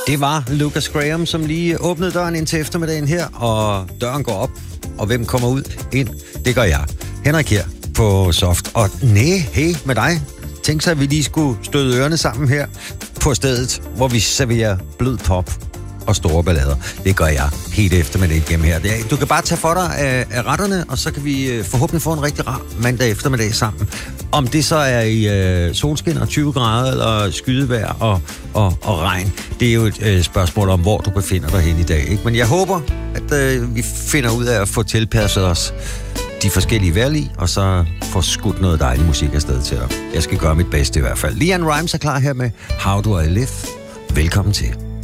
Det var Lucas Graham, som lige åbnede døren ind til eftermiddagen her, og døren går op, og hvem kommer ud ind? Det gør jeg. Henrik her på Soft. Og hey med dig. Tænk sig, at vi lige skulle støde ørerne sammen her på stedet, hvor vi serverer blød pop og store ballader. Det gør jeg helt eftermiddag igennem her. Du kan bare tage for dig af retterne, og så kan vi forhåbentlig få en rigtig rar mandag eftermiddag sammen. Om det så er i solskin og 20 grader, eller skydevejr og regn, det er jo et spørgsmål om, hvor du befinder dig hen i dag. Ikke? Men jeg håber, at vi finder ud af at få tilpasset os de forskellige vejrlig, og så få skudt noget dejlig musik afsted til dig. Jeg skal gøre mit bedste i hvert fald. LeAnn Rimes er klar her med How Do I Live. Velkommen til.